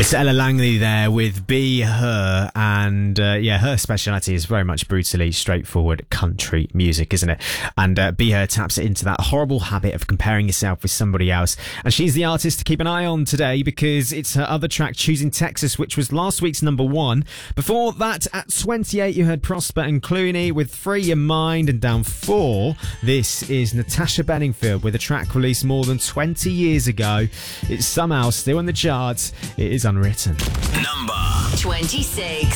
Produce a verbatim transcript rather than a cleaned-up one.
It's Ella Langley there with Be Her, and uh, yeah, her speciality is very much brutally straightforward country music, isn't it? And uh, Be Her taps into that horrible habit of comparing yourself with somebody else, and she's the artist to keep an eye on today because it's her other track, Choosing Texas, which was last week's number one. Before that, at twenty-eight, you heard Prosper and Clooney with Free Your Mind, and down four, this is Natasha Bedingfield with a track released more than twenty years ago. It's somehow still in the charts. It is Unwritten. Number twenty-six.